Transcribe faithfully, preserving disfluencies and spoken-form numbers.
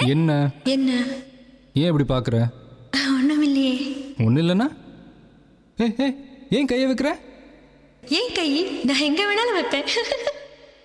என்ன என்ன? ஏன் இப்படி பார்க்குற? ஒன்றும் இல்லையே. ஒன்றும் இல்லைன்னா ஏ ஏ ஏன் கையை வைக்கிற? ஏன் கை? நான் எங்கே வேணாலும் வைப்பேன்.